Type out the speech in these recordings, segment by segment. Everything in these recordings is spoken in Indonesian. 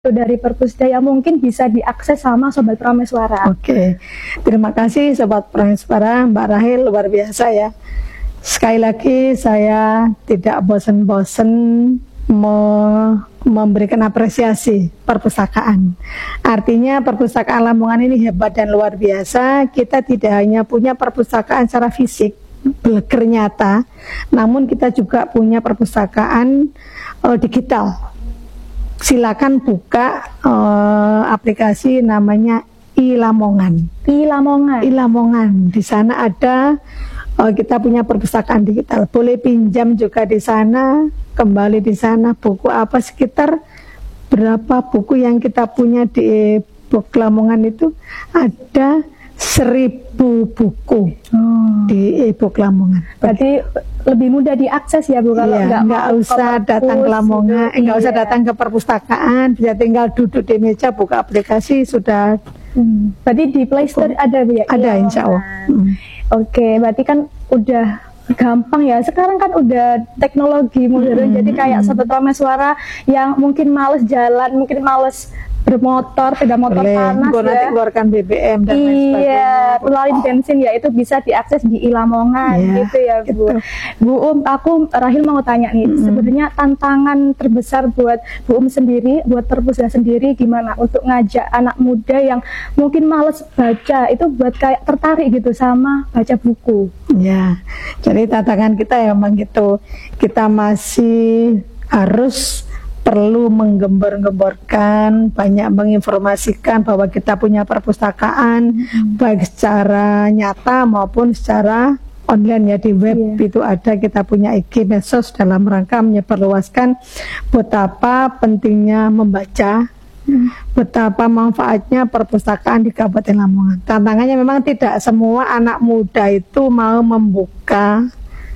dari Perpusda yang mungkin bisa diakses sama Sobat Prameswara. Oke, terima kasih Sobat Prameswara, Mbak Rahel luar biasa ya. Sekali lagi saya tidak bosan-bosan memberikan apresiasi perpustakaan. Artinya perpustakaan Lamongan ini hebat dan luar biasa. Kita tidak hanya punya perpustakaan secara fisik, bleger nyata, namun kita juga punya perpustakaan digital. Silakan buka aplikasi namanya iLamongan. iLamongan. Di sana ada kita punya perpustakaan digital. Boleh pinjam juga di sana, kembali di sana. Buku apa sekitar berapa buku yang kita punya di e-book Lamongan itu ada 1000 buku di e-book Lamongan. Berarti lebih mudah diakses ya Bu, kalau nggak usah datang ke Lamongan, nggak usah datang ke perpustakaan, bisa tinggal duduk di meja buka aplikasi sudah. Berarti di Play Store ada Bu ya? Ada insya Allah. Oke, berarti kan udah gampang ya. Sekarang kan udah teknologi modern, jadi kayak Sobat Prameswara yang mungkin males jalan, mungkin males bermotor, sepeda motor panas ya. Nanti keluarkan BBM dan lain sebagainya. Iya, keluarin bensin ya, itu bisa diakses di iLamongan gitu ya Bu. Gitu. Bu aku Rahil mau tanya nih, sebenarnya tantangan terbesar buat Bu sendiri, buat Perpusda sendiri gimana untuk ngajak anak muda yang mungkin males baca itu buat kayak tertarik gitu sama baca buku? Ya, jadi tantangan kita ya memang gitu. Kita masih harus perlu menggembor-gemborkan, banyak menginformasikan bahwa kita punya perpustakaan, baik secara nyata maupun secara online ya, di web itu ada, kita punya IG medsos dalam rangka menyebarluaskan betapa pentingnya membaca, betapa manfaatnya perpustakaan di Kabupaten Lamongan. Tantangannya memang tidak semua anak muda itu mau membuka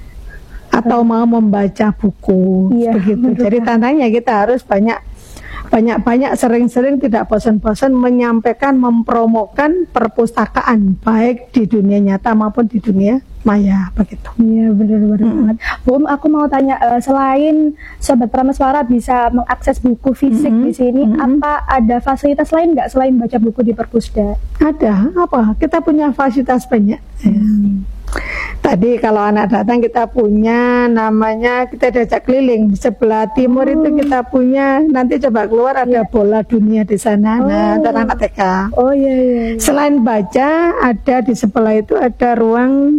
atau mau membaca buku, begitu. Jadi tantangannya kita harus banyak sering-sering tidak bosan-bosan menyampaikan, mempromokan perpustakaan baik di dunia nyata maupun di dunia maya, begitu. Iya, benar-benar banget. Bu, aku mau tanya, selain Sobat Prameswara bisa mengakses buku fisik di sini, apa ada fasilitas lain nggak selain baca buku di Perpusda? Ada, apa? Kita punya fasilitas banyak. Tadi kalau anak datang kita punya namanya, kita diajak keliling di sebelah timur itu kita punya, nanti coba keluar ada bola dunia di sana. Nah, anak TK. Selain baca, ada di sebelah itu ada ruang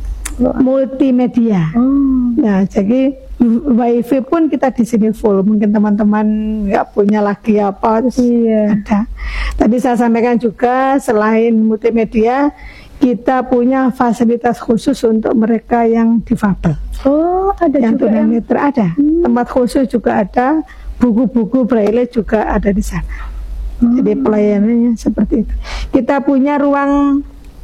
multimedia. Nah, jadi wifi pun kita di sini full. Mungkin teman-teman nggak punya lagi apa, ada. Tadi saya sampaikan juga selain multimedia, kita punya fasilitas khusus untuk mereka yang difabel. Ada yang juga tunanetra ada. Tempat khusus juga ada, buku-buku braille juga ada di sana. Jadi pelayanannya seperti itu. Kita punya ruang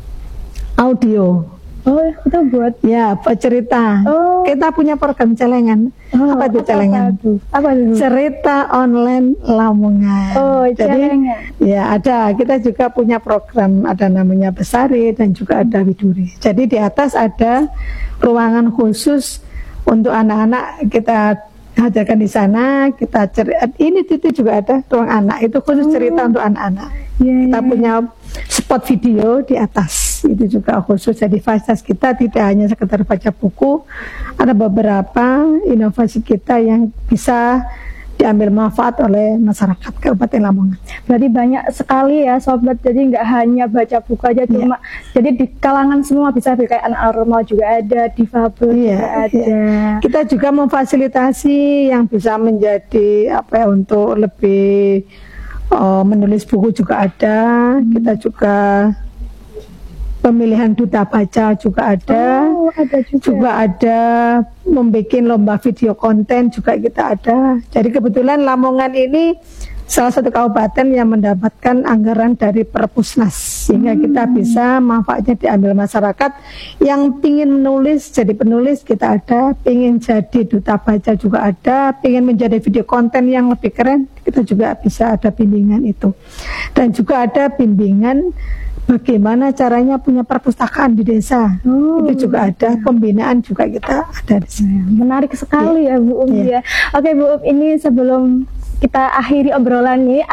audio. Itu buat cerita. Kita punya program celengan. Apa itu celengan? Apa itu? Cerita online Lamongan. Jadi celengan. Ya ada. Kita juga punya program, ada namanya Besari dan juga ada Widuri. Jadi di atas ada ruangan khusus untuk anak-anak, kita hadirkan di sana. Kita ini itu juga ada ruang anak, itu khusus cerita untuk anak-anak. Kita punya spot video di atas, itu juga khusus. Jadi fasilitas kita tidak hanya sekedar baca buku, ada beberapa inovasi kita yang bisa diambil manfaat oleh masyarakat Kabupaten Lamongan. Berarti banyak sekali ya Sobat, jadi nggak hanya baca buku aja, cuma jadi di kalangan semua bisa, kayak anak normal juga ada, difabel juga ada. Kita juga memfasilitasi yang bisa menjadi untuk lebih menulis buku juga ada. Kita juga pemilihan duta baca juga ada. Ada juga ada membuat lomba video konten juga kita ada. Jadi kebetulan Lamongan ini salah satu kabupaten yang mendapatkan anggaran dari Perpusnas, sehingga kita bisa manfaatnya diambil masyarakat yang pingin menulis jadi penulis, kita ada, pingin jadi duta baca juga ada, pingin menjadi video konten yang lebih keren, kita juga bisa ada bimbingan itu. Dan juga ada bimbingan bagaimana caranya punya perpustakaan di desa. Itu juga ada, pembinaan juga kita ada di sini. Menarik sekali ya Bu ya. Oke Bu, ini sebelum kita akhiri obrolannya.